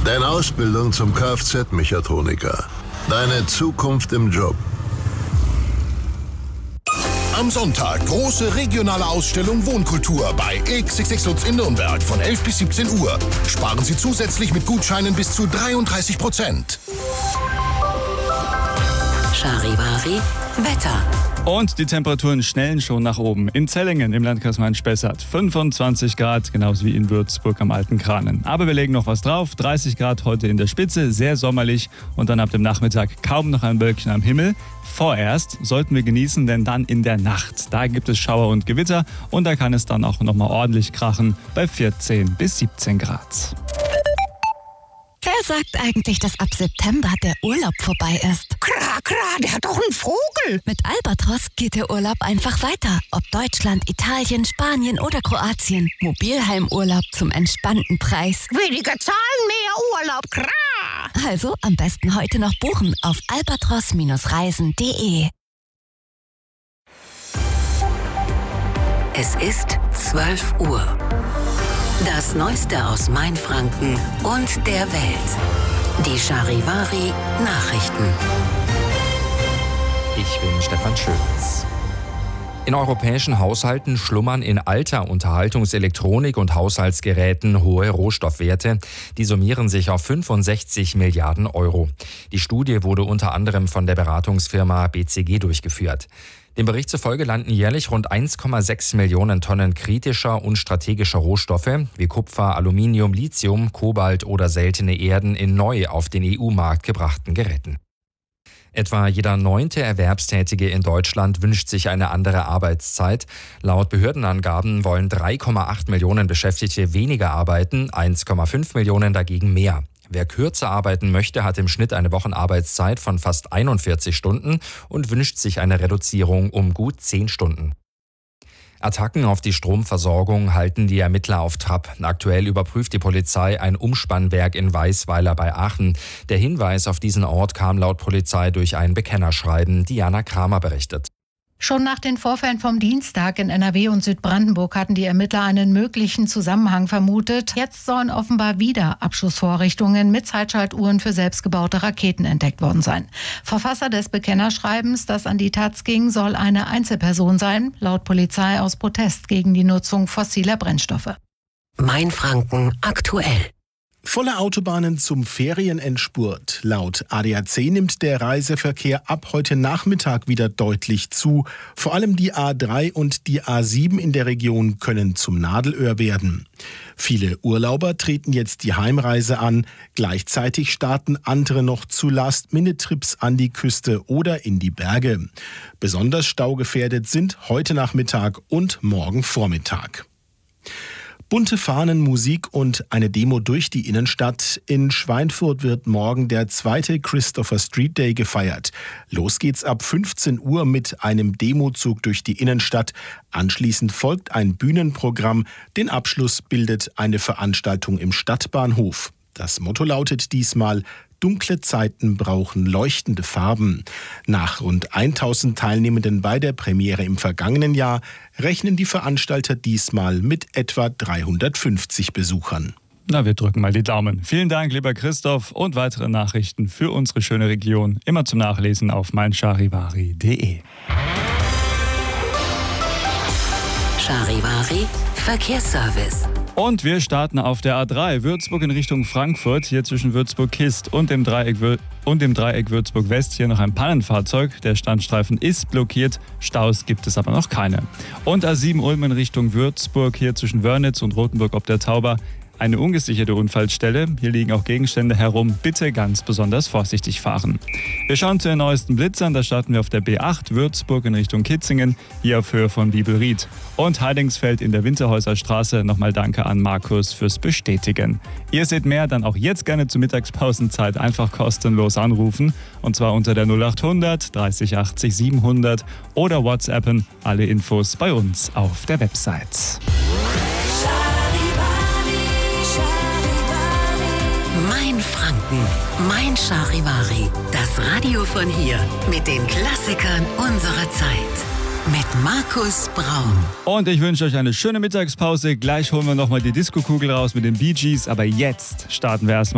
Deine Ausbildung zum Kfz-Mechatroniker. Deine Zukunft im Job. Am Sonntag große regionale Ausstellung Wohnkultur bei XXX Lutz in Nürnberg von 11 bis 17 Uhr. Sparen Sie zusätzlich mit Gutscheinen bis zu 33%. Charivari Wetter. Und die Temperaturen schnellen schon nach oben. In Zellingen im Landkreis Main-Spessart 25 Grad, genauso wie in Würzburg am Alten Kranen. Aber wir legen noch was drauf. 30 Grad heute in der Spitze, sehr sommerlich. Und dann ab dem Nachmittag kaum noch ein Wölkchen am Himmel. Vorerst sollten wir genießen, denn dann in der Nacht, da gibt es Schauer und Gewitter. Und da kann es dann auch nochmal ordentlich krachen bei 14 bis 17 Grad. Wer sagt eigentlich, dass ab September der Urlaub vorbei ist? Kra, der hat doch einen Vogel. Mit Albatros geht der Urlaub einfach weiter. Ob Deutschland, Italien, Spanien oder Kroatien. Mobilheimurlaub zum entspannten Preis. Weniger Zahlen, mehr Urlaub. Kra. Also am besten heute noch buchen auf albatros-reisen.de. Es ist 12 Uhr. Das Neueste aus Mainfranken und der Welt. Die Charivari Nachrichten. Ich bin Stefan Schöns. In europäischen Haushalten schlummern in alter Unterhaltungselektronik und Haushaltsgeräten hohe Rohstoffwerte. Die summieren sich auf 65 Milliarden Euro. Die Studie wurde unter anderem von der Beratungsfirma BCG durchgeführt. Dem Bericht zufolge landen jährlich rund 1,6 Millionen Tonnen kritischer und strategischer Rohstoffe wie Kupfer, Aluminium, Lithium, Kobalt oder seltene Erden in neu auf den EU-Markt gebrachten Geräten. Etwa jeder 9. Erwerbstätige in Deutschland wünscht sich eine andere Arbeitszeit. Laut Behördenangaben wollen 3,8 Millionen Beschäftigte weniger arbeiten, 1,5 Millionen dagegen mehr. Wer kürzer arbeiten möchte, hat im Schnitt eine Wochenarbeitszeit von fast 41 Stunden und wünscht sich eine Reduzierung um gut 10 Stunden. Attacken auf die Stromversorgung halten die Ermittler auf Trab. Aktuell überprüft die Polizei ein Umspannwerk in Weißweiler bei Aachen. Der Hinweis auf diesen Ort kam laut Polizei durch ein Bekennerschreiben. Diana Kramer berichtet. Schon nach den Vorfällen vom Dienstag in NRW und Südbrandenburg hatten die Ermittler einen möglichen Zusammenhang vermutet. Jetzt sollen offenbar wieder Abschussvorrichtungen mit Zeitschaltuhren für selbstgebaute Raketen entdeckt worden sein. Verfasser des Bekennerschreibens, das an die Taz ging, soll eine Einzelperson sein, laut Polizei aus Protest gegen die Nutzung fossiler Brennstoffe. Mainfranken aktuell. Volle Autobahnen zum Ferienendspurt. Laut ADAC nimmt der Reiseverkehr ab heute Nachmittag wieder deutlich zu. Vor allem die A3 und die A7 in der Region können zum Nadelöhr werden. Viele Urlauber treten jetzt die Heimreise an. Gleichzeitig starten andere noch zu Last-Minute-Trips an die Küste oder in die Berge. Besonders staugefährdet sind heute Nachmittag und morgen Vormittag. Bunte Fahnen, Musik und eine Demo durch die Innenstadt. In Schweinfurt wird morgen der 2. Christopher Street Day gefeiert. Los geht's ab 15 Uhr mit einem Demozug durch die Innenstadt. Anschließend folgt ein Bühnenprogramm. Den Abschluss bildet eine Veranstaltung im Stadtbahnhof. Das Motto lautet diesmal: Dunkle Zeiten brauchen leuchtende Farben. Nach rund 1000 Teilnehmenden bei der Premiere im vergangenen Jahr rechnen die Veranstalter diesmal mit etwa 350 Besuchern. Na, wir drücken mal die Daumen. Vielen Dank, lieber Christoph, und weitere Nachrichten für unsere schöne Region immer zum Nachlesen auf meincharivari.de. Charivari Verkehrsservice. Und wir starten auf der A3 Würzburg in Richtung Frankfurt, hier zwischen Würzburg-Kist und dem Dreieck Würzburg-West. Hier noch ein Pannenfahrzeug. Der Standstreifen ist blockiert, Staus gibt es aber noch keine. Und A7 Ulm in Richtung Würzburg, hier zwischen Wörnitz und Rothenburg ob der Tauber. Eine ungesicherte Unfallstelle. Hier liegen auch Gegenstände herum. Bitte ganz besonders vorsichtig fahren. Wir schauen zu den neuesten Blitzern. Da starten wir auf der B8 Würzburg in Richtung Kitzingen, hier auf Höhe von Bibelried. Und Heidingsfeld in der Winterhäuser Straße. Nochmal danke an Markus fürs Bestätigen. Ihr seht mehr, dann auch jetzt gerne zur Mittagspausenzeit einfach kostenlos anrufen. Und zwar unter der 0800 30 80 700 oder WhatsAppen. Alle Infos bei uns auf der Website. Mainfranken, Mein Charivari. Das Radio von hier mit den Klassikern unserer Zeit. Mit Markus Braun. Und ich wünsche euch eine schöne Mittagspause. Gleich holen wir nochmal die Disco-Kugel raus mit den Bee Gees. Aber jetzt starten wir erstmal